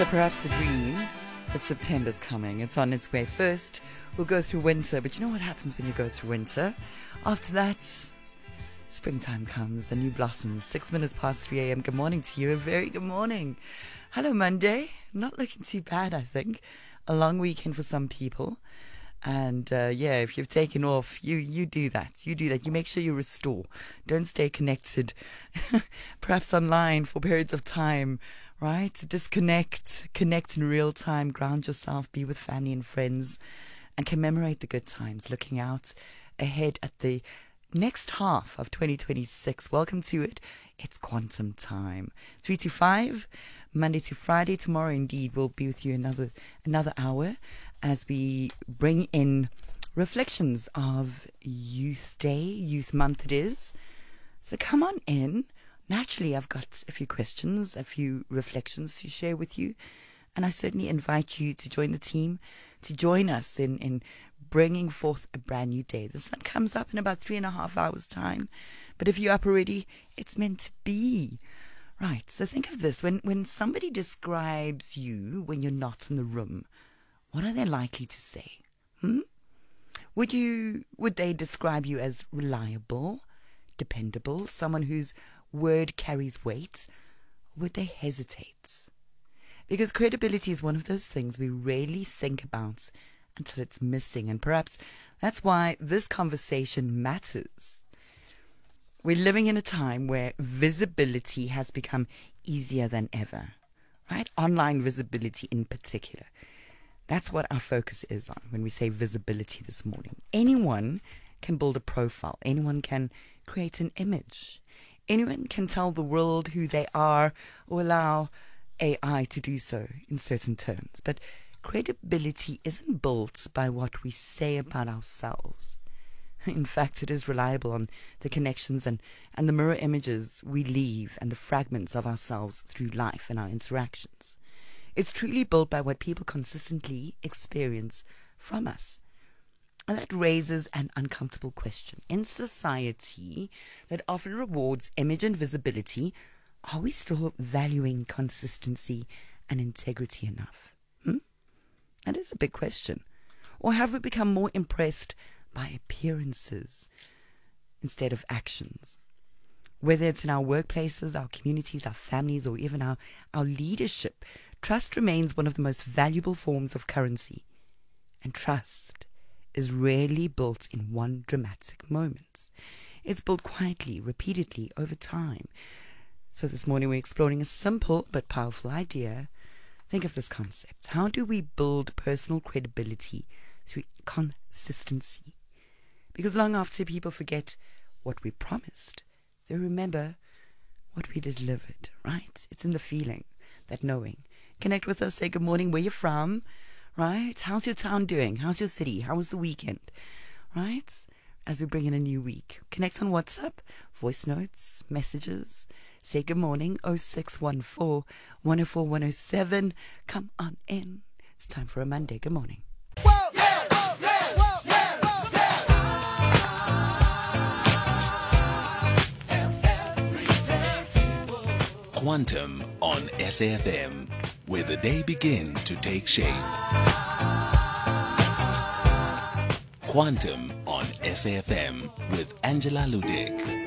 Perhaps a dream that September's coming. It's on its way. First, we'll go through winter, but you know what happens when you go through winter? After that, springtime comes and new blossoms. 6 minutes past 3 a.m. Good morning to you. A very good morning. Hello, Monday. Not looking too bad, I think. A long weekend for some people. And if you've taken off, you do that. You do that. You make sure you restore. Don't stay connected, perhaps online for periods of time, right? Disconnect, connect in real time, ground yourself, be with family and friends, and commemorate the good times, looking out ahead at the next half of 2026. Welcome to it. It's quantum time. 3 to 5, Monday to Friday. Tomorrow, indeed, we'll be with you another hour as we bring in reflections of Youth Day, Youth Month it is. So come on in. Naturally, I've got a few questions, a few reflections to share with you. And I certainly invite you to join the team, to join us in bringing forth a brand new day. The sun comes up in about 3.5 hours' time. But if you're up already, it's meant to be. Right, so think of this. When somebody describes you when you're not in the room, what are they likely to say? Would they describe you as reliable, dependable, someone whose word carries weight? Or would they hesitate? Because credibility is one of those things we rarely think about until it's missing. And perhaps that's why this conversation matters. We're living in a time where visibility has become easier than ever, right? Online visibility in particular. That's what our focus is on when we say visibility this morning. Anyone can build a profile. Anyone can create an image. Anyone can tell the world who they are or allow AI to do so in certain terms. But credibility isn't built by what we say about ourselves. In fact, it is reliable on the connections and the mirror images we leave and the fragments of ourselves through life and our interactions. It's truly built by what people consistently experience from us. And that raises an uncomfortable question. In society that often rewards image and visibility, are we still valuing consistency and integrity enough? That is a big question. Or have we become more impressed by appearances instead of actions? Whether it's in our workplaces, our communities, our families, or even our leadership, trust remains one of the most valuable forms of currency. And trust is rarely built in one dramatic moment. It's built quietly, repeatedly, over time. So this morning we're exploring a simple but powerful idea. Think of this concept. How do we build personal credibility through consistency? Because long after people forget what we promised, they remember what we delivered, right? It's in the feeling, that knowing. Connect with us, say good morning, where you're from, right? How's your town doing? How's your city? How was the weekend, right? As we bring in a new week. Connect on WhatsApp, voice notes, messages. Say good morning, 0614 104 107. Come on in. It's time for a Monday. Good morning. Quantum on SAFM, where the day begins to take shape. Quantum on SAFM with Angela Ludick.